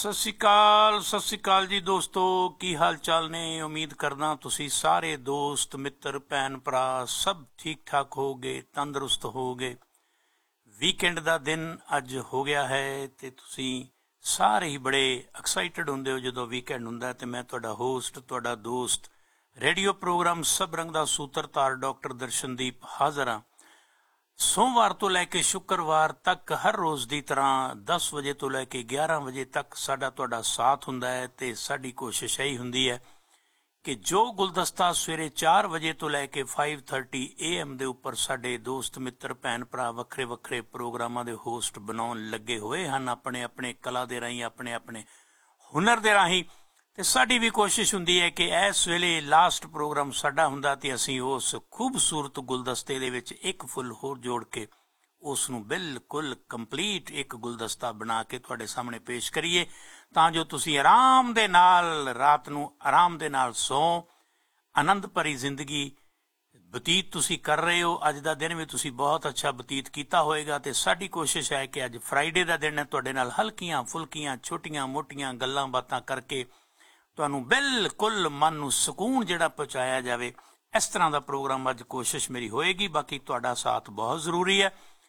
ਸਤਿ ਸ਼੍ਰੀ ਅਕਾਲ ਜੀ ਦੋਸਤੋ, ਕੀ ਹਾਲ ਚਾਲ ਨੇ। ਉਮੀਦ ਕਰਦਾ ਤੁਸੀਂ ਸਾਰੇ ਦੋਸਤ ਮਿੱਤਰ ਭੈਣ ਭਰਾ ਸਭ ਠੀਕ ਠਾਕ ਹੋਗੇ, ਤੰਦਰੁਸਤ ਹੋਗੇ। ਵੀਕਐਂਡ ਦਾ ਦਿਨ ਅੱਜ ਹੋ ਗਿਆ ਹੈ ਤੇ ਤੁਸੀਂ ਸਾਰੇ ਹੀ ਬੜੇ ਐਕਸਾਈਟਡ ਹੁੰਦੇ ਹੋ ਜਦੋਂ ਵੀਕਐਂਡ ਹੁੰਦਾ। ਤੇ ਮੈਂ ਤੁਹਾਡਾ ਹੋਸਟ, ਤੁਹਾਡਾ ਦੋਸਤ, ਰੇਡੀਓ ਪ੍ਰੋਗਰਾਮ ਸਭ ਰੰਗ ਦਾ ਸੂਤਰਧਾਰ ਡਾਕਟਰ ਦਰਸ਼ਨਦੀਪ ਹਾਜ਼ਰ ਹਾਂ। ਸੋਮਵਾਰ ਤੋਂ ਲੈ ਕੇ ਸ਼ੁੱਕਰਵਾਰ ਤੱਕ ਹਰ ਰੋਜ਼ ਦੀ ਤਰ੍ਹਾਂ 10 ਵਜੇ ਤੋਂ ਲੈ ਕੇ 11 ਵਜੇ ਤੱਕ ਸਾਡਾ ਤੁਹਾਡਾ ਸਾਥ ਹੁੰਦਾ ਹੈ ਤੇ ਸਾਡੀ ਕੋਸ਼ਿਸ਼ ਇਹੀ ਹੁੰਦੀ ਹੈ ਕਿ ਜੋ ਗੁਲਦਸਤਾ ਸਵੇਰੇ 4 ਵਜੇ ਤੋਂ ਲੈ ਕੇ 5:30 AM ਦੇ ਉੱਪਰ ਸਾਡੇ ਦੋਸਤ ਮਿੱਤਰ ਭੈਣ ਭਰਾ ਵੱਖਰੇ ਵੱਖਰੇ ਪ੍ਰੋਗਰਾਮਾਂ ਦੇ ਹੋਸਟ ਬਣਾਉਣ ਲੱਗੇ ਹੋਏ ਹਨ, ਆਪਣੇ ਆਪਣੇ ਕਲਾ ਦੇ ਰਾਹੀਂ, ਆਪਣੇ ਆਪਣੇ ਹੁਨਰ ਦੇ ਰਾਹੀਂ। ਤੇ ਸਾਡੀ ਵੀ ਕੋਸ਼ਿਸ਼ ਹੁੰਦੀ ਹੈ ਕਿ ਇਸ ਵੇਲੇ ਲਾਸਟ ਪ੍ਰੋਗਰਾਮ ਸਾਡਾ ਹੁੰਦਾ ਤੇ ਅਸੀਂ ਉਸ ਖੂਬਸੂਰਤ ਗੁਲਦਸਤੇ ਦੇ ਵਿੱਚ ਇੱਕ ਫੁੱਲ ਹੋਰ ਜੋੜ ਕੇ ਉਸ ਨੂੰ ਬਿਲਕੁਲ ਕੰਪਲੀਟ ਇੱਕ ਗੁਲਦਸਤਾ ਬਣਾ ਕੇ ਤੁਹਾਡੇ ਸਾਹਮਣੇ ਪੇਸ਼ ਕਰੀਏ, ਤਾਂ ਜੋ ਤੁਸੀਂ ਆਰਾਮ ਦੇ ਨਾਲ ਰਾਤ ਨੂੰ ਆਰਾਮ ਦੇ ਨਾਲ ਸੌਂ। ਆਨੰਦ ਭਰੀ ਜ਼ਿੰਦਗੀ ਬਤੀਤ ਤੁਸੀਂ ਕਰ ਰਹੇ ਹੋ। ਅੱਜ ਦਾ ਦਿਨ ਵੀ ਤੁਸੀਂ ਬਹੁਤ ਅੱਛਾ ਬਤੀਤ ਕੀਤਾ ਹੋਏਗਾ ਤੇ ਸਾਡੀ ਕੋਸ਼ਿਸ਼ ਹੈ ਕਿ ਅੱਜ ਫਰਾਈਡੇ ਦਾ ਦਿਨ ਹੈ, ਤੁਹਾਡੇ ਨਾਲ ਹਲਕੀਆਂ ਫੁਲਕੀਆਂ ਛੋਟੀਆਂ ਮੋਟੀਆਂ ਗੱਲਾਂ ਬਾਤਾਂ ਕਰਕੇ ਤੁਹਾਨੂੰ ਬਿਲਕੁਲ ਮਨ ਨੂੰ ਸਕੂਨ ਜਿਹੜਾ ਪਹੁੰਚਾਇਆ ਜਾਵੇ। ਇਸ ਤਰ੍ਹਾਂ ਦਾ ਪ੍ਰੋਗਰਾਮ ਅੱਜ ਕੋਸ਼ਿਸ਼ ਮੇਰੀ ਹੋਏਗੀ। ਬਾਕੀ ਤੁਹਾਡਾ ਸਾਥ ਬਹੁਤ ਜ਼ਰੂਰੀ ਹੈ।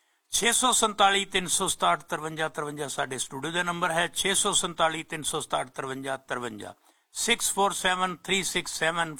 647 367 53 53 ਸਾਡੇ ਸਟੂਡੀਓ ਦਾ ਨੰਬਰ ਹੈ। 647 367 53 53 647 367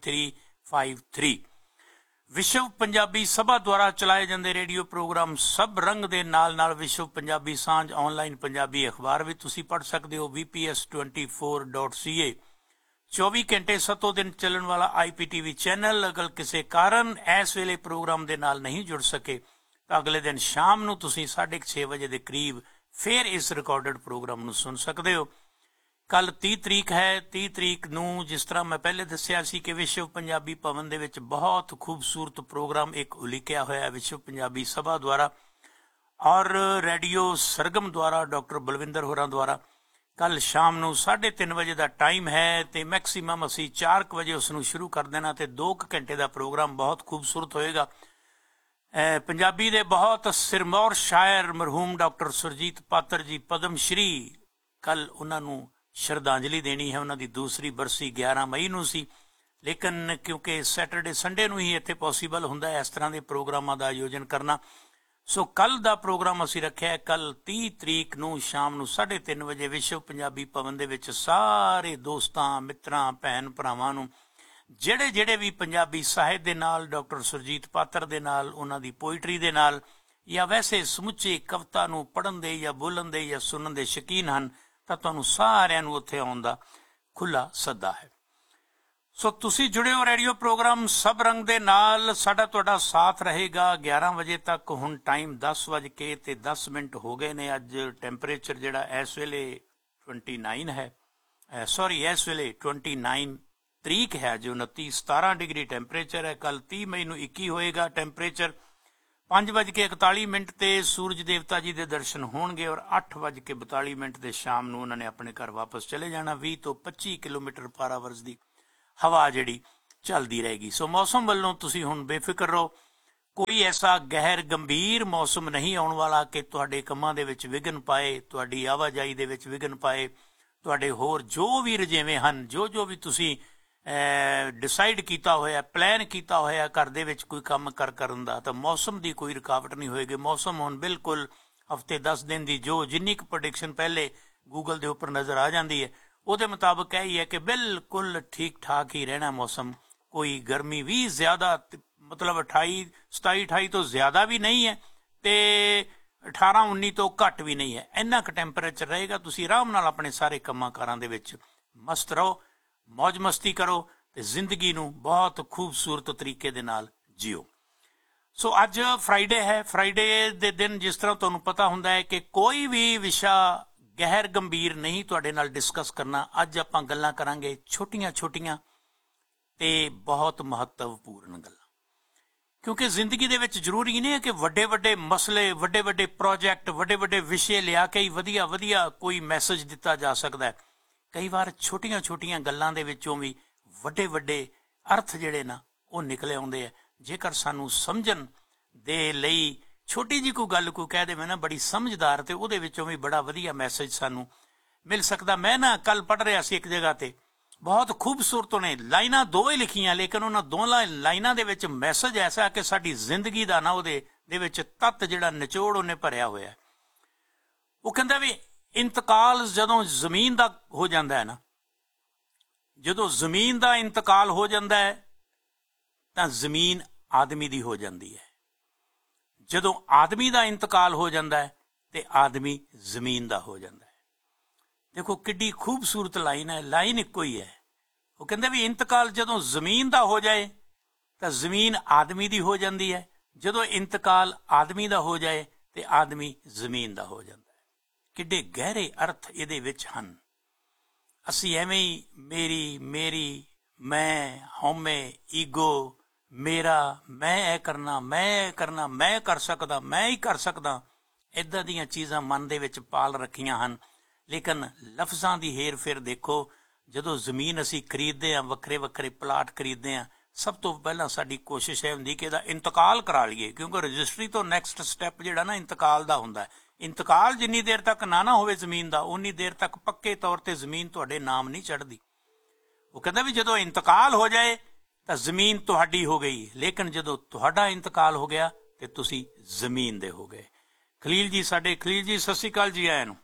5353। ਵਿਸ਼ਵ ਪੰਜਾਬੀ ਸਭਾ ਦੁਆਰਾ ਚਲਾਏ ਜਾਂਦੇ ਰੇਡੀਓ ਪ੍ਰੋਗਰਾਮ ਸਭ ਰੰਗ ਦੇ ਨਾਲ ਨਾਲ ਵਿਸ਼ਵ ਪੰਜਾਬੀ ਸਾਂਝ ਆਨਲਾਈਨ ਪੰਜਾਬੀ ਅਖਬਾਰ ਵੀ ਤੁਸੀਂ ਪੜ੍ਹ ਸਕਦੇ ਹੋ। VPS24.ca 24 ਘੰਟੇ 7 ਦਿਨ ਚੱਲਣ ਵਾਲਾ IPTV ਚੈਨਲ। ਅਗਰ ਕਿਸੇ ਕਾਰਨ ਇਸ ਵੇਲੇ ਪ੍ਰੋਗਰਾਮ ਦੇ ਨਾਲ ਨਹੀਂ ਜੁੜ ਸਕੇ ਤਾਂ ਅਗਲੇ ਦਿਨ ਸ਼ਾਮ ਨੂੰ ਤੁਸੀਂ 6:30 ਵਜੇ ਦੇ ਕਰੀਬ ਫਿਰ ਇਸ ਰਿਕਾਰਡਡ ਪ੍ਰੋਗਰਾਮ ਨੂੰ ਸੁਣ ਸਕਦੇ ਹੋ। ਕੱਲ 30 ਤਰੀਕ ਹੈ। 30 ਤਰੀਕ ਨੂੰ ਜਿਸ ਤਰ੍ਹਾਂ ਮੈਂ ਪਹਿਲੇ ਦੱਸਿਆ ਸੀ ਕਿ ਵਿਸ਼ਵ ਪੰਜਾਬੀ ਭਵਨ ਦੇ ਵਿੱਚ ਬਹੁਤ ਖੂਬਸੂਰਤ ਪ੍ਰੋਗਰਾਮ ਇੱਕ ਉਲੀਕਿਆ ਹੋਇਆ ਵਿਸ਼ਵ ਪੰਜਾਬੀ ਸਭਾ ਦੁਆਰਾ ਔਰ ਰੇਡੀਓ ਸਰਗਮ ਦੁਆਰਾ ਡਾਕਟਰ ਬਲਵਿੰਦਰ ਹੋਰਾਂ ਦੁਆਰਾ। ਕੱਲ ਸ਼ਾਮ ਨੂੰ 3:30 ਵਜੇ ਦਾ ਟਾਈਮ ਹੈ ਤੇ ਮੈਕਸੀਮਮ ਅਸੀਂ 4 ਵਜੇ ਉਸ ਨੂੰ ਸ਼ੁਰੂ ਕਰ ਦੇਣਾ ਤੇ 2 ਘੰਟੇ ਦਾ ਪ੍ਰੋਗਰਾਮ ਬਹੁਤ ਖੂਬਸੂਰਤ ਹੋਏਗਾ। ਪੰਜਾਬੀ ਦੇ ਬਹੁਤ ਸਿਰਮੌਰ ਸ਼ਾਇਰ ਮਰਹੂਮ ਡਾਕਟਰ ਸੁਰਜੀਤ ਪਾਤਰ ਜੀ ਪਦਮ ਸ਼੍ਰੀ, ਕੱਲ ਉਹਨਾਂ ਨੂੰ ਸ਼ਰਧਾਂਜਲੀ ਦੇਣੀ ਹੈ। ਉਹਨਾਂ ਦੀ ਦੂਸਰੀ ਬਰਸੀ 11 ਮਈ ਨੂੰ ਸੀ, ਲੇਕਿਨ ਕਿਉਂਕਿ ਸੈਟਰਡੇ ਸੰਡੇ ਨੂੰ ਹੀ ਇੱਥੇ ਪੋਸੀਬਲ ਹੁੰਦਾ ਹੈ ਇਸ ਤਰ੍ਹਾਂ ਦੇ ਪ੍ਰੋਗਰਾਮਾਂ ਦਾ ਆਯੋਜਨ ਕਰਨਾ। ਸੋ ਕੱਲ ਦਾ ਪ੍ਰੋਗਰਾਮ ਅਸੀਂ ਰੱਖਿਆ ਕੱਲ 30 ਤਰੀਕ ਨੂੰ ਸ਼ਾਮ ਨੂੰ 3:30 ਵਜੇ ਵਿਸ਼ਵ ਪੰਜਾਬੀ ਭਵਨ ਦੇ ਵਿੱਚ। ਸਾਰੇ ਦੋਸਤਾਂ ਮਿੱਤਰਾਂ ਭੈਣ ਭਰਾਵਾਂ ਨੂੰ ਜਿਹੜੇ ਵੀ ਪੰਜਾਬੀ ਸਾਹਿਤ ਦੇ ਨਾਲ, ਡਾਕਟਰ ਸੁਰਜੀਤ ਪਾਤਰ ਦੇ ਨਾਲ, ਉਹਨਾਂ ਦੀ ਪੋਇਟਰੀ ਦੇ ਨਾਲ ਜਾਂ ਵੈਸੇ ਸਮੁੱਚੇ ਕਵਿਤਾ ਨੂੰ ਪੜ੍ਹਨ ਦੇ ਜਾਂ ਬੋਲਣ ਦੇ ਜਾਂ ਸੁਣਨ ਦੇ ਸ਼ੌਕੀਨ ਹਨ ਤਾਂ ਤੁਹਾਨੂੰ ਸਾਰਿਆਂ ਨੂੰ ਉੱਥੇ ਆਉਣ ਦਾ ਖੁੱਲ੍ਹਾ ਸੱਦਾ ਹੈ। ਸੋ ਤੁਸੀਂ ਜੁੜੇ ਹੋ ਰੇਡੀਓ ਪ੍ਰੋਗਰਾਮ ਸਭ ਰੰਗ ਦੇ ਨਾਲ। ਸਾਡਾ ਤੁਹਾਡਾ ਸਾਥ ਰਹੇਗਾ 11 ਵਜੇ ਤੱਕ। ਹੁਣ ਟਾਈਮ 10:10 ਹੋ ਗਏ ਨੇ। ਅੱਜ ਟੈਂਪਰੇਚਰ ਜਿਹੜਾ ਇਸ ਵੇਲੇ 29 ਹੈ, ਇਸ ਵੇਲੇ 29 ਤਰੀਕ ਹੈ, ਜੋ 17 ਡਿਗਰੀ ਟੈਂਪਰੇਚਰ ਹੈ। ਕੱਲ 30 ਮਈ ਨੂੰ 21 ਹੋਏਗਾ ਟੈਂਪਰੇਚਰ। 5:41 ਤੇ ਸੂਰਜ ਦੇਵਤਾ ਜੀ ਦੇ ਦਰਸ਼ਨ ਹੋਣਗੇ ਔਰ 8:42 ਤੇ ਸ਼ਾਮ ਨੂੰ ਉਹਨਾਂ ਨੇ ਆਪਣੇ ਘਰ ਵਾਪਸ ਚਲੇ ਜਾਣਾ। 20 ਤੋਂ 25 ਕਿਲੋਮੀਟਰ ਪਰ ਆਵਰ ਦੀ ਹਵਾ ਜਿਹੜੀ ਚੱਲਦੀ ਰਹੇਗੀ। ਸੋ ਮੌਸਮ ਵੱਲੋਂ ਤੁਸੀਂ ਹੁਣ ਬੇਫਿਕਰ ਰਹੋ। ਕੋਈ ਐਸਾ ਗਹਿਰ ਗੰਭੀਰ ਮੌਸਮ ਨਹੀਂ ਆਉਣ ਵਾਲਾ ਕਿ ਤੁਹਾਡੇ ਕੰਮਾਂ ਦੇ ਵਿੱਚ ਵਿਘਨ ਪਾਏ, ਤੁਹਾਡੀ ਆਵਾਜਾਈ ਦੇ ਵਿੱਚ ਵਿਘਨ ਪਾਏ, ਤੁਹਾਡੇ ਹੋਰ ਜੋ ਵੀ ਰੁਝੇਵੇਂ ਹਨ, ਜੋ ਵੀ ਤੁਸੀਂ ਡਿਸਾਈਡ ਕੀਤਾ ਹੋਇਆ, ਪਲਾਨ ਕੀਤਾ ਹੋਇਆ ਘਰ ਦੇ ਵਿੱਚ ਕੋਈ ਕੰਮ ਕਰਨ ਦਾ, ਤਾਂ ਮੌਸਮ ਦੀ ਕੋਈ ਰੁਕਾਵਟ ਨਹੀਂ ਹੋਏਗੀ। ਮੌਸਮ ਹੁਣ ਬਿਲਕੁਲ ਹਫ਼ਤੇ 10 ਦਿਨ ਦੀ ਜਿੰਨੀ ਕੁ ਪ੍ਰੈਡਿਕਸ਼ਨ ਪਹਿਲੇ ਗੂਗਲ ਦੇ ਉੱਪਰ ਨਜ਼ਰ ਆ ਜਾਂਦੀ ਹੈ ਉਹਦੇ ਮੁਤਾਬਕ ਇਹ ਹੀ ਹੈ ਕਿ ਬਿਲਕੁਲ ਠੀਕ ਠਾਕ ਹੀ ਰਹਿਣਾ ਮੌਸਮ। ਕੋਈ ਗਰਮੀ ਵੀ ਜ਼ਿਆਦਾ ਮਤਲਬ 27-28 ਤੋਂ ਜ਼ਿਆਦਾ ਵੀ ਨਹੀਂ ਹੈ ਤੇ 18-19 ਤੋਂ ਘੱਟ ਵੀ ਨਹੀਂ ਹੈ। ਇੰਨਾ ਕੁ ਟੈਂਪਰੇਚਰ ਰਹੇਗਾ। ਤੁਸੀਂ ਆਰਾਮ ਨਾਲ ਆਪਣੇ ਸਾਰੇ ਕੰਮਾਂ ਕਾਰਾਂ ਦੇ ਵਿੱਚ ਮਸਤ ਰਹੋ, ਮੌਜ ਮਸਤੀ ਕਰੋ ਤੇ ਜ਼ਿੰਦਗੀ ਨੂੰ ਬਹੁਤ ਖੂਬਸੂਰਤ ਤਰੀਕੇ ਦੇ ਨਾਲ ਜੀਓ। ਸੋ ਅੱਜ ਫਰਾਈਡੇ ਹੈ। ਫਰਾਈਡੇ ਦੇ ਦਿਨ ਜਿਸ ਤਰ੍ਹਾਂ ਤੁਹਾਨੂੰ ਪਤਾ ਹੁੰਦਾ ਹੈ ਕਿ ਕੋਈ ਵੀ ਵਿਸ਼ਾ ਗਹਿਰ ਗੰਭੀਰ ਨਹੀਂ ਤੁਹਾਡੇ ਨਾਲ ਡਿਸਕਸ ਕਰਨਾ। ਅੱਜ ਆਪਾਂ ਗੱਲਾਂ ਕਰਾਂਗੇ ਛੋਟੀਆਂ ਤੇ ਬਹੁਤ ਮਹੱਤਵਪੂਰਨ ਗੱਲਾਂ, ਕਿਉਂਕਿ ਜ਼ਿੰਦਗੀ ਦੇ ਵਿੱਚ ਜ਼ਰੂਰੀ ਨਹੀਂ ਹੈ ਕਿ ਵੱਡੇ ਮਸਲੇ, ਵੱਡੇ ਪ੍ਰੋਜੈਕਟ, ਵੱਡੇ ਵਿਸ਼ੇ ਲਿਆ ਕੇ ਹੀ ਵਧੀਆ ਕੋਈ ਮੈਸੇਜ ਦਿੱਤਾ ਜਾ ਸਕਦਾ ਹੈ। ਕਈ ਵਾਰ ਛੋਟੀਆਂ ਗੱਲਾਂ ਦੇ ਵਿੱਚੋਂ ਵੀ ਵੱਡੇ ਅਰਥ ਜਿਹੜੇ ਨਾ ਉਹ ਨਿਕਲੇ ਆਉਂਦੇ ਆ। ਜੇਕਰ ਸਾਨੂੰ ਸਮਝਣ ਦੇ ਲਈ ਛੋਟੀ ਜਿਹੀ ਕੋਈ ਗੱਲ ਕੋਈ ਕਹਿ ਦੇਵੇ ਨਾ ਬੜੀ ਸਮਝਦਾਰ, ਤੇ ਉਹਦੇ ਵਿੱਚੋਂ ਵੀ ਬੜਾ ਵਧੀਆ ਮੈਸੇਜ ਸਾਨੂੰ ਮਿਲ ਸਕਦਾ। ਮੈਂ ਨਾ ਕੱਲ ਪੜ੍ਹ ਰਿਹਾ ਸੀ ਇੱਕ ਜਗ੍ਹਾ ਤੇ, ਬਹੁਤ ਖੂਬਸੂਰਤ ਨੇ ਲਾਈਨਾਂ, ਦੋ ਹੀ ਲਿਖੀਆਂ, ਲੇਕਿਨ ਉਹਨਾਂ ਦੋਨਾਂ ਲਾਈਨਾਂ ਦੇ ਵਿੱਚ ਮੈਸੇਜ ਐਸਾ ਕਿ ਸਾਡੀ ਜ਼ਿੰਦਗੀ ਦਾ ਨਾ ਉਹਦੇ ਦੇ ਵਿੱਚ ਤੱਤ ਜਿਹੜਾ ਨਿਚੋੜ ਉਹਨੇ ਭਰਿਆ ਹੋਇਆ। ਉਹ ਕਹਿੰਦਾ ਵੀ ਇੰਤਕਾਲ ਜਦੋਂ ਜ਼ਮੀਨ ਦਾ ਹੋ ਜਾਂਦਾ ਹੈ ਨਾ, ਜਦੋਂ ਜ਼ਮੀਨ ਦਾ ਇੰਤਕਾਲ ਹੋ ਜਾਂਦਾ ਹੈ ਤਾਂ ਜ਼ਮੀਨ ਆਦਮੀ ਦੀ ਹੋ ਜਾਂਦੀ ਹੈ। ਜਦੋਂ ਆਦਮੀ ਦਾ ਇੰਤਕਾਲ ਹੋ ਜਾਂਦਾ ਹੈ ਤੇ ਆਦਮੀ ਜ਼ਮੀਨ ਦਾ ਹੋ ਜਾਂਦਾ ਹੈ। ਦੇਖੋ ਕਿੱਡੀ ਖੂਬਸੂਰਤ ਲਾਈਨ ਹੈ, ਲਾਈਨ ਇੱਕੋ ਹੀ ਹੈ। ਉਹ ਕਹਿੰਦੇ ਵੀ ਇੰਤਕਾਲ ਜਦੋਂ ਜ਼ਮੀਨ ਦਾ ਹੋ ਜਾਏ ਤਾਂ ਜ਼ਮੀਨ ਆਦਮੀ ਦੀ ਹੋ ਜਾਂਦੀ ਹੈ, ਜਦੋਂ ਇੰਤਕਾਲ ਆਦਮੀ ਦਾ ਹੋ ਜਾਏ ਤੇ ਆਦਮੀ ਜ਼ਮੀਨ ਦਾ ਹੋ ਜਾਂਦਾ ਹੈ। ਕਿੱਡੇ ਗਹਿਰੇ ਅਰਥ ਇਹਦੇ ਵਿੱਚ ਹਨ। ਅਸੀਂ ਐਵੇਂ ਹੀ ਮੇਰੀ, ਮੇਰੀ, ਮੈਂ, ਹਉਮੈ, ਈਗੋ, ਮੇਰਾ, ਮੈਂ ਇਹ ਕਰਨਾ, ਮੈਂ ਇਹ ਕਰਨਾ, ਮੈਂ ਕਰ ਸਕਦਾ, ਮੈਂ ਹੀ ਕਰ ਸਕਦਾ, ਇੱਦਾਂ ਦੀਆਂ ਚੀਜ਼ਾਂ ਮਨ ਦੇ ਵਿੱਚ ਪਾਲ ਰੱਖੀਆਂ ਹਨ। ਲੇਕਿਨ ਲਫ਼ਜ਼ਾਂ ਦੀ ਹੇਰ ਫੇਰ ਦੇਖੋ, ਜਦੋਂ ਜ਼ਮੀਨ ਅਸੀਂ ਖਰੀਦਦੇ ਹਾਂ, ਵੱਖਰੇ ਵੱਖਰੇ ਪਲਾਟ ਖਰੀਦਦੇ ਹਾਂ, ਸਭ ਤੋਂ ਪਹਿਲਾਂ ਸਾਡੀ ਕੋਸ਼ਿਸ਼ ਇਹ ਹੁੰਦੀ ਕਿ ਇਹਦਾ ਇੰਤਕਾਲ ਕਰਾ ਲਈਏ, ਕਿਉਂਕਿ ਰਜਿਸਟਰੀ ਤੋਂ ਨੈਕਸਟ ਸਟੈਪ ਜਿਹੜਾ ਨਾ ਇੰਤਕਾਲ ਦਾ ਹੁੰਦਾ ਹੈ। ਇੰਤਕਾਲ ਜਿੰਨੀ ਦੇਰ ਤੱਕ ਨਾ ਹੋਵੇ ਜ਼ਮੀਨ ਦਾ, ਉਨੀ ਦੇਰ ਤੱਕ ਪੱਕੇ ਤੌਰ ਤੇ ਜ਼ਮੀਨ ਤੁਹਾਡੇ ਨਾਮ ਨਹੀਂ ਚੜ੍ਹਦੀ। ਉਹ ਕਹਿੰਦਾ ਵੀ ਜਦੋਂ ਇੰਤਕਾਲ ਹੋ ਜਾਏ ਤਾਂ ਜ਼ਮੀਨ ਤੁਹਾਡੀ ਹੋ ਗਈ, ਲੇਕਿਨ ਜਦੋਂ ਤੁਹਾਡਾ ਇੰਤਕਾਲ ਹੋ ਗਿਆ ਤੇ ਤੁਸੀਂ ਜ਼ਮੀਨ ਦੇ ਹੋ ਗਏ। ਖਲੀਲ ਜੀ, ਸਾਡੇ ਖਲੀਲ ਜੀ, ਸਤਿ ਸ਼੍ਰੀ ਅਕਾਲ ਜੀ। ਆਇਆਂ ਨੂੰ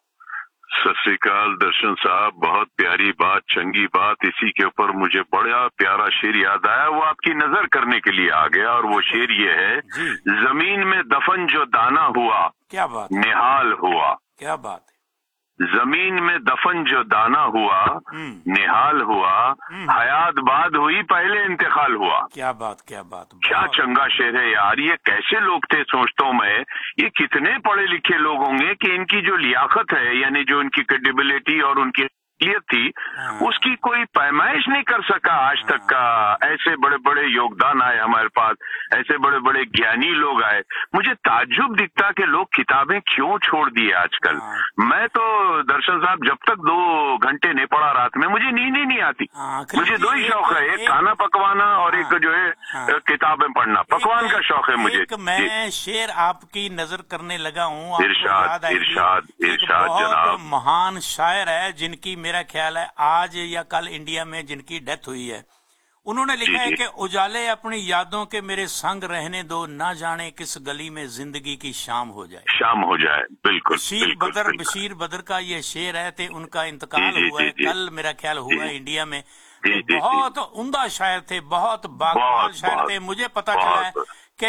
सत श्रीकाल दर्शन साहब, बहुत प्यारी बात, चंगी बात। इसी के ऊपर मुझे बड़ा प्यारा शेर याद आया, वो आपकी नजर करने के लिए आ गया, और वो शेर ये है, जमीन में दफन जो दाना हुआ, क्या बात, निहाल हुआ। क्या बात है। जमीन में दफन जो दाना हुआ, निहाल हुआ, हयात बाद हुई, पहले इंतकाल हुआ। क्या बात, क्या बात, क्या चंगा शेर है यार। ये कैसे लोग थे, सोचता हूँ मैं, ये कितने पढ़े लिखे लोग होंगे कि इनकी जो लियाकत है, यानी जो इनकी क्रेडिबिलिटी और उनकी थी, उसकी कोई पैमाइश नहीं कर सका आज तक का। ऐसे बड़े बड़े योगदान आए हमारे पास, ऐसे बड़े बड़े ज्ञानी लोग आए। मुझे ताज्जुब दिखता कि लोग किताबें क्यों छोड़ दिए आजकल। मैं तो दर्शन साहब जब तक 2 घंटे नहीं पढ़ा रात में, मुझे नींद ही नहीं आती। मुझे 2 ही शौक है, एक खाना पकवाना और एक जो है किताबें पढ़ना। पकवान का शौक है मुझे। मैं शेर आपकी नजर करने लगा हूँ। इरशाद इरशाद इरशाद जनाब। महान शायर है जिनकी मेरा ख्याल है आज या कल इंडिया में जिनकी डेथ हुई है। उन्होंने लिखा है कि उजाले अपनी यादों के मेरे संग रहने दो, ना जाने किस गली में जिंदगी की शाम हो जाए। शाम हो जाए, बिल्कुल। बशीर बदर का ये शेर है थे, उनका इंतकाल हुआ है कल, मेरा ख्याल हुआ है इंडिया में। बहुत उम्दा शायर थे, बहुत बाकमाल शायर थे। मुझे पता चला है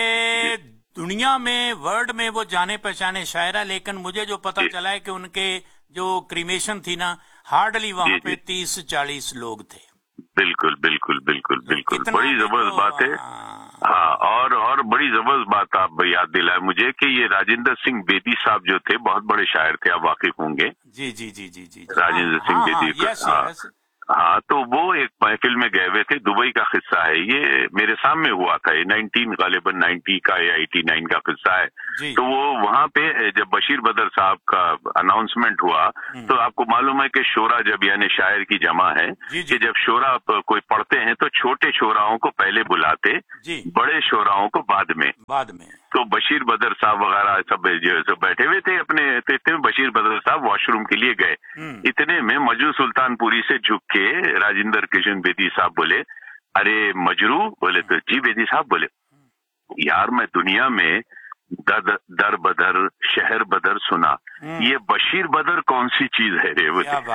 कि दुनिया में, वर्ल्ड में वो जाने पहचाने शायर है, लेकिन मुझे जो पता चला है कि उनके जो क्रीमेशन थी ना, हार्डली वहाँ पे 30-40 लोग थे। बिल्कुल बिल्कुल बिल्कुल बिल्कुल, बड़ी जबरदस्त बात है। हाँ, और बड़ी जबरदस्त बात आप याद दिलाए मुझे कि ये राजेंद्र सिंह बेदी साहब जो थे, बहुत बड़े शायर थे, आप वाकिफ होंगे। जी जी जी जी जी, राजेंद्र सिंह बेदी। हाँ, तो वो एक महफिल में गए हुए थे, दुबई का किस्सा है ये, मेरे सामने हुआ था ये, 19 गालिबन 90 का या 89 का किस्सा है। तो वो वहाँ पे जब बशीर बदर साहब का अनाउंसमेंट हुआ, तो आपको मालूम है कि शोरा जब, यानी शायर की जमा है, कि जब शोरा कोई पढ़ते हैं तो छोटे शोराओं को पहले बुलाते, बड़े शोराओं को बाद में। तो बशीर बदर साहब वगैरह सब बैठे हुए थे अपने, तो इतने में बशीर बदर साहब वॉशरूम के लिए गए। इतने में मजरू सुल्तानपुरी से झुक के राजेंद्र कृष्ण बेदी साहब बोले, अरे मजरू, बोले तो जी बेदी साहब, बोले यार मैं दुनिया में दर बदर शहर बदर सुना, ये बशीर बदर कौन सी चीज है रे।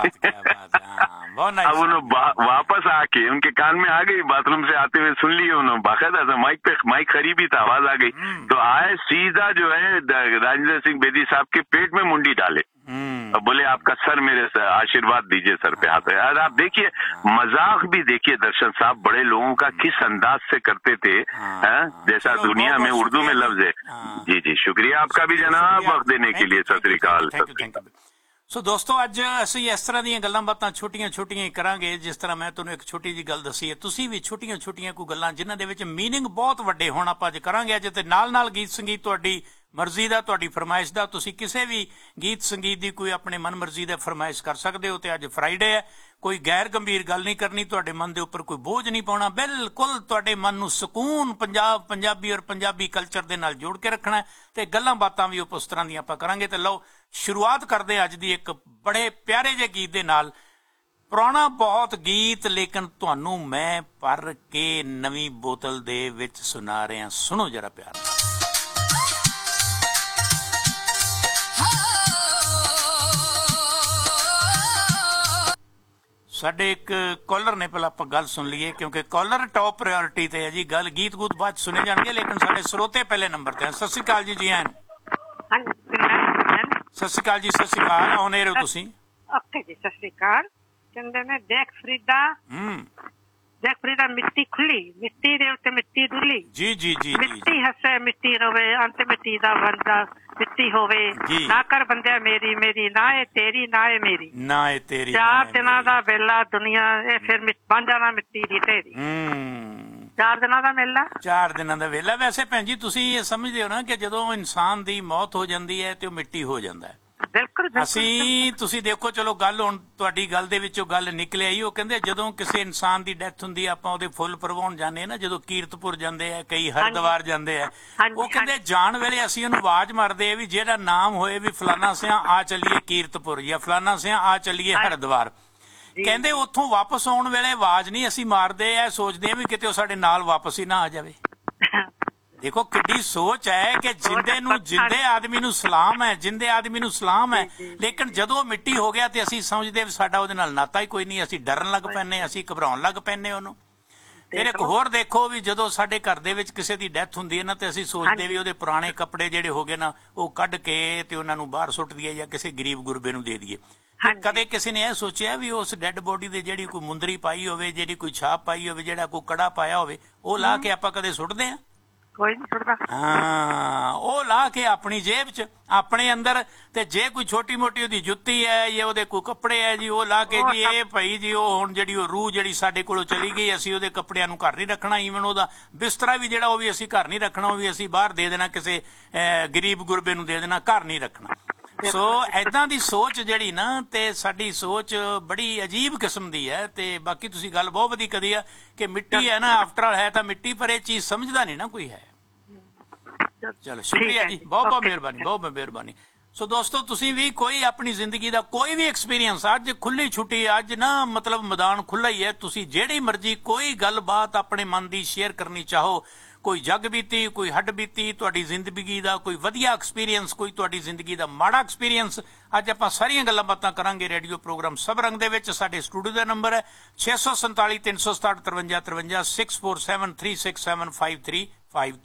अब उन्होंने वापस आके उनके कान में आ गई, बाथरूम से आते हुए सुन लिए उन्होंने, बाकायदा माइक करीबी था, आवाज आ गई। तो आए सीधा जो है राजेंद्र सिंह बेदी साहब के पेट में मुंडी डाले और बोले आपका सर मेरे से आशीर्वाद दीजिए, सर पे हाथ। यार आप देखिए, मजाक भी देखिए दर्शन साहब, बड़े लोगों का किस अंदाज से करते थे, जैसा दुनिया में उर्दू में लफ्ज है। जी जी, शुक्रिया आपका भी जनाब, वक्त देने के लिए। सत श्री अकाल। ਸੋ ਦੋਸਤੋ, ਅੱਜ ਅਸੀਂ ਇਸ ਤਰ੍ਹਾਂ ਦੀਆਂ ਗੱਲਾਂ ਬਾਤਾਂ ਛੋਟੀਆਂ ਹੀ ਕਰਾਂਗੇ, ਜਿਸ ਤਰ੍ਹਾਂ ਮੈਂ ਤੁਹਾਨੂੰ ਇੱਕ ਛੋਟੀ ਜਿਹੀ ਗੱਲ ਦੱਸੀ ਹੈ। ਤੁਸੀਂ ਵੀ ਛੋਟੀਆਂ ਕੋਈ ਗੱਲਾਂ ਜਿਨ੍ਹਾਂ ਦੇ ਵਿੱਚ ਮੀਨਿੰਗ ਬਹੁਤ ਵੱਡੇ ਹੋਣ ਆਪਾਂ ਅੱਜ ਕਰਾਂਗੇ ਅੱਜ, ਤੇ ਨਾਲ ਗੀਤ ਸੰਗੀਤ ਤੁਹਾਡੀ ਮਰਜ਼ੀ ਦਾ, ਤੁਹਾਡੀ ਫਰਮਾਇਸ਼ ਦਾ। ਤੁਸੀਂ ਕਿਸੇ ਵੀ ਗੀਤ ਸੰਗੀਤ ਦੀ ਕੋਈ ਆਪਣੇ ਮਨ ਮਰਜ਼ੀ ਦਾ ਫਰਮਾਇਸ਼ ਕਰ ਸਕਦੇ ਹੋ। ਤੇ ਅੱਜ ਫਰਾਈਡੇ ਹੈ, ਕੋਈ ਗੈਰ ਗੰਭੀਰ ਗੱਲ ਨਹੀਂ ਕਰਨੀ, ਤੁਹਾਡੇ ਮਨ ਦੇ ਉੱਪਰ ਕੋਈ ਬੋਝ ਨਹੀਂ ਪਾਉਣਾ, ਬਿਲਕੁਲ ਤੁਹਾਡੇ ਮਨ ਨੂੰ ਸਕੂਨ ਪੰਜਾਬੀ ਔਰ ਪੰਜਾਬੀ ਕਲਚਰ ਦੇ ਨਾਲ ਜੋੜ ਕੇ ਰੱਖਣਾ ਤੇ ਗੱਲਾਂ ਬਾਤਾਂ ਵੀ ਉਸ ਤਰ੍ਹਾਂ ਦੀਆਂ ਆਪਾਂ ਕਰਾਂਗੇ। ਤੇ ਲਓ ਸ਼ੁਰੂਆਤ ਕਰਦੇ ਅੱਜ ਦੀ ਇੱਕ ਬੜੇ ਪਿਆਰੇ ਜਿਹੇ ਗੀਤ ਦੇ ਨਾਲ। ਪੁਰਾਣਾ ਬਹੁਤ ਗੀਤ, ਲੇਕਿਨ ਤੁਹਾਨੂੰ ਮੈਂ ਭਰ ਕੇ ਨਵੀਂ ਬੋਤਲ ਦੇ ਵਿੱਚ ਸੁਣਾ ਰਿਹਾ। ਸੁਣੋ ਜਰਾ ਪਿਆਰ। ਸਾਡੇ ਇੱਕ ਕਾਲਰ ਨੇ, ਪਹਿਲਾਂ ਆਪਾਂ ਗੱਲ ਸੁਣ ਲਈਏ ਕਿਉਂਕਿ ਕਾਲਰ ਟੌਪ ਪ੍ਰਾਇੋਰਟੀ ਤੇ ਹੈ ਜੀ। ਗੱਲ ਗੀਤ ਗੂਤ ਬਾਅਦ ਸੁਣੇ ਜਾਣਗੇ, ਲੇਕਿਨ ਸਾਡੇ ਸਰੋਤੇ ਪਹਿਲੇ ਨੰਬਰ ਤੇ ਹਨ। ਸਤਿ ਸ਼੍ਰੀ ਅਕਾਲ ਜੀ। ਜੀ ਆਇਆਂ। ਸਤਿ ਸ਼੍ਰੀ ਅਕਾਲ ਜੀ। ਸਤਿ ਸ਼੍ਰੀ ਅਕਾਲ। ਆਉਣੇ ਰਹੋ ਤੁਸੀਂ। ਓਕੇ ਜੀ, ਸਤਿ ਸ਼੍ਰੀ ਅਕਾਲ। ਕਹਿੰਦੇ ਨੇ ਦੇਖ ਫਰੀਦਾ, ਦੇਖ ਫਰੀਦਾ ਮਿੱਟੀ ਖੁੱਲੀ, ਮਿੱਟੀ ਦੇ ਉੱਤੇ ਮਿੱਟੀ ਡੁੱਲੀ। ਜੀ ਜੀ ਜੀ। ਮਿੱਟੀ ਹੱਸੇ ਮਿੱਟੀ ਰੋਵੇ, ਅੰਤ ਮਿੱਟੀ ਦਾ ਬੰਦਾ ਮਿੱਟੀ ਹੋਵੇ। ਨਾ ਕਰ ਬੰਦਿਆ ਮੇਰੀ ਮੇਰੀ, ਨਾ ਏ ਤੇਰੀ ਨਾ ਏ ਮੇਰੀ, ਨਾ ਏ ਤੇਰੀ। 4 ਦਿਨਾਂ ਦਾ ਵੇਲਾ ਦੁਨੀਆ ਇਹ ਫਿਰ ਬਣ ਜਾਣਾ ਮਿੱਟੀ ਦੀ ਢੇਰੀ। 4 ਦਿਨਾਂ ਦਾ ਮੇਲਾ, 4 ਦਿਨਾਂ ਦਾ ਵੇਲਾ। ਵੈਸੇ ਭੈਣ ਜੀ ਤੁਸੀਂ ਇਹ ਸਮਝਦੇ ਹੋ ਨਾ ਕਿ ਜਦੋਂ ਇਨਸਾਨ ਦੀ ਮੌਤ ਹੋ ਜਾਂਦੀ ਹੈ ਤੇ ਉਹ ਮਿੱਟੀ ਹੋ ਜਾਂਦਾ ਹੈ। ਬਿਲਕੁਲ। ਅਸੀਂ ਤੁਸੀਂ ਦੇਖੋ, ਚਲੋ ਗੱਲ ਹੁਣ ਤੁਹਾਡੀ ਗੱਲ ਦੇ ਵਿੱਚੋਂ ਗੱਲ ਨਿਕਲ ਆਈ। ਉਹ ਕਹਿੰਦੇ ਜਦੋਂ ਕਿਸੇ ਇਨਸਾਨ ਦੀ ਡੈਥ ਹੁੰਦੀ, ਆਪਾਂ ਉਹਦੇ ਫੁੱਲ ਪ੍ਰਵਾਉਣ ਜਾਂਦੇ ਆ ਨਾ, ਜਦੋਂ ਕੀਰਤਪੁਰ ਜਾਂਦੇ ਆ, ਕਈ ਹਰਿਦੁਆਰ ਜਾਂਦੇ ਆ, ਉਹ ਕਹਿੰਦੇ ਜਾਣ ਵੇਲੇ ਅਸੀਂ ਉਹਨੂੰ ਆਵਾਜ਼ ਮਾਰਦੇ ਆ ਵੀ ਜਿਹੜਾ ਨਾਮ ਹੋਏ ਵੀ ਫਲਾਨਾ ਸਿਆਂ ਆ ਚੱਲੀਏ ਕੀਰਤਪੁਰ ਜਾਂ ਫਲਾਨਾ ਸਿਆਂ ਆ ਚੱਲੀਏ ਹਰਿਦੁਆਰ। ਕਹਿੰਦੇ ਉੱਥੋਂ ਵਾਪਸ ਆਉਣ ਵੇਲੇ ਆਵਾਜ਼ ਨਹੀਂ ਅਸੀਂ ਮਾਰਦੇ ਆ, ਸੋਚਦੇ ਆ ਵੀ ਕਿਤੇ ਉਹ ਸਾਡੇ ਨਾਲ ਵਾਪਸ ਹੀ ਨਾ ਆ ਜਾਵੇ। ਦੇਖੋ ਕਿੱਡੀ ਸੋਚ ਹੈ ਕਿ ਜਿੰਦੇ ਆਦਮੀ ਨੂੰ ਸਲਾਮ ਹੈ, ਜਿੰਦੇ ਆਦਮੀ ਨੂੰ ਸਲਾਮ ਹੈ, ਲੇਕਿਨ ਜਦੋਂ ਮਿੱਟੀ ਹੋ ਗਿਆ ਤੇ ਅਸੀਂ ਸਮਝਦੇ ਸਾਡਾ ਉਹਦੇ ਨਾਲ ਨਾਤਾ ਹੀ ਕੋਈ ਨਹੀਂ। ਅਸੀਂ ਡਰਨ ਲੱਗ ਪੈਂਦੇ, ਅਸੀਂ ਘਬਰਾਉਣ ਲੱਗ ਪੈਂਦੇ ਉਹਨੂੰ। ਫਿਰ ਇੱਕ ਹੋਰ ਦੇਖੋ ਵੀ ਜਦੋਂ ਸਾਡੇ ਘਰ ਦੇ ਵਿੱਚ ਕਿਸੇ ਦੀ ਡੈਥ ਹੁੰਦੀ ਹੈ ਨਾ, ਤੇ ਅਸੀਂ ਸੋਚਦੇ ਵੀ ਉਹਦੇ ਪੁਰਾਣੇ ਕੱਪੜੇ ਜਿਹੜੇ ਹੋ ਗਏ ਨਾ, ਉਹ ਕੱਢ ਕੇ ਤੇ ਉਹਨਾਂ ਨੂੰ ਬਾਹਰ ਸੁੱਟ ਦਈਏ ਜਾਂ ਕਿਸੇ ਗਰੀਬ ਗੁਰਬੇ ਨੂੰ ਦੇ ਦਈਏ। ਕਦੇ ਕਿਸੇ ਨੇ ਇਹ ਸੋਚਿਆ ਵੀ ਉਸ ਡੈੱਡ ਬੋਡੀ ਦੇ ਜਿਹੜੀ ਕੋਈ ਮੁੰਦਰੀ ਪਾਈ ਹੋਵੇ, ਜਿਹੜੀ ਕੋਈ ਛਾਪ ਪਾਈ ਹੋਵੇ, ਜਿਹੜਾ ਕੋਈ ਕੜਾ ਪਾਇਆ ਹੋਵੇ, ਉਹ ਲਾ ਕੇ ਆਪਾਂ ਕਦੇ ਸੁੱਟਦੇ ਆ? ਕੋਈ ਨਹੀਂ ਸੁੱਟਦਾ। ਹਾਂ, ਉਹ ਲਾ ਕੇ ਆਪਣੀ ਜੇਬ 'ਚ ਆਪਣੇ ਅੰਦਰ। ਤੇ ਜੇ ਕੋਈ ਛੋਟੀ ਮੋਟੀ ਉਹਦੀ ਜੁੱਤੀ ਹੈ ਜਾਂ ਉਹਦੇ ਕੋਈ ਕੱਪੜੇ ਹੈ ਜੀ, ਉਹ ਲਾ ਕੇ ਜੀ ਇਹ ਭਾਈ ਜੀ ਉਹ ਹੁਣ ਜਿਹੜੀ ਉਹ ਰੂਹ ਜਿਹੜੀ ਸਾਡੇ ਕੋਲੋਂ ਚਲੀ ਗਈ, ਅਸੀਂ ਉਹਦੇ ਕੱਪੜਿਆਂ ਨੂੰ ਘਰ ਨਹੀਂ ਰੱਖਣਾ। ਈਵਨ ਉਹਦਾ ਬਿਸਤਰਾ ਵੀ ਜਿਹੜਾ ਉਹ ਵੀ ਅਸੀਂ ਘਰ ਨਹੀਂ ਰੱਖਣਾ, ਉਹ ਵੀ ਅਸੀਂ ਬਾਹਰ ਦੇ ਦੇਣਾ, ਕਿਸੇ ਗਰੀਬ ਗੁਰਬੇ ਨੂੰ ਦੇ ਦੇਣਾ, ਘਰ ਨਹੀਂ ਰੱਖਣਾ। ਸੋ ਏਦਾਂ ਦੀ ਸੋਚ ਜਿਹੜੀ ਨਾ, ਤੇ ਸਾਡੀ ਸੋਚ ਬੜੀ ਅਜੀਬ ਕਿਸਮ ਦੀ ਹੈ। ਤੇ ਬਾਕੀ ਤੁਸੀਂ ਗੱਲ ਬਹੁਤ ਵਧੀਆ ਕਰੀ ਆ ਕਿ ਮਿੱਟੀ ਹੈ ਨਾ, ਆਫਟਰ ਆਲ ਹੈ ਤਾਂ ਮਿੱਟੀ, ਪਰ ਇਹ ਚੀਜ਼ ਸਮਝਦਾ ਨਹੀਂ ਨਾ ਕੋਈ ਹੈ। ਚਲੋ ਸ਼ੁਕਰੀਆ ਜੀ, ਬਹੁਤ ਬਹੁਤ ਮਿਹਰਬਾਨੀ, ਬਹੁਤ ਬਹੁਤ ਮਿਹਰਬਾਨੀ। ਸੋ ਦੋਸਤੋ, ਤੁਸੀਂ ਵੀ ਕੋਈ ਆਪਣੀ ਜ਼ਿੰਦਗੀ ਦਾ ਕੋਈ ਵੀ ਐਕਸਪੀਰੀਅੰਸ, ਅੱਜ ਖੁੱਲੀ ਛੁੱਟੀ, ਅੱਜ ਨਾ ਮਤਲਬ ਮੈਦਾਨ ਖੁੱਲਾ ਹੀ ਹੈ, ਤੁਸੀਂ ਜਿਹੜੀ ਮਰਜ਼ੀ ਕੋਈ ਗੱਲਬਾਤ ਆਪਣੇ ਮਨ ਦੀ ਸ਼ੇਅਰ ਕਰਨੀ ਚਾਹੋ, ਕੋਈ ਜੱਗ ਬੀਤੀ, ਕੋਈ ਹੱਡ ਬੀਤੀ, ਤੁਹਾਡੀ ਜ਼ਿੰਦਗੀ ਦਾ ਕੋਈ ਵਧੀਆ ਐਕਸਪੀਰੀਅੰਸ, ਕੋਈ ਤੁਹਾਡੀ ਜ਼ਿੰਦਗੀ ਦਾ ਮਾੜਾ ਐਕਸਪੀਰੀਅੰਸ, ਅੱਜ ਆਪਾਂ ਸਾਰੀਆਂ ਗੱਲਾਂ ਬਾਤਾਂ ਕਰਾਂਗੇ ਰੇਡੀਓ ਪ੍ਰੋਗਰਾਮ ਸਭ ਰੰਗ ਦੇ ਵਿੱਚ। ਸਾਡੇ ਸਟੂਡੀਓ ਦਾ ਨੰਬਰ ਹੈ 647 367 5353 647 367 5353।